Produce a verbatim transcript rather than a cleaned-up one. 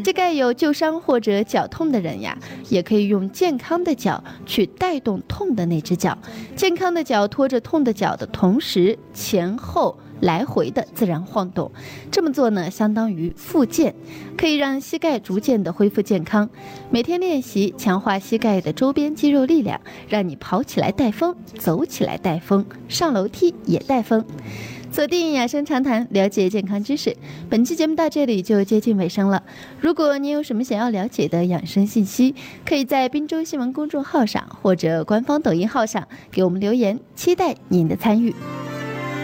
膝盖有旧伤或者脚痛的人呀，也可以用健康的脚去带动痛的那只脚。健康的脚拖着痛的脚的同时，前后来回的自然晃动，这么做呢，相当于复健，可以让膝盖逐渐的恢复健康。每天练习，强化膝盖的周边肌肉力量，让你跑起来带风，走起来带风，上楼梯也带风。锁定养生长谈，了解健康知识。本期节目到这里就接近尾声了。如果你有什么想要了解的养生信息，可以在滨州新闻公众号上或者官方抖音号上给我们留言，期待您的参与。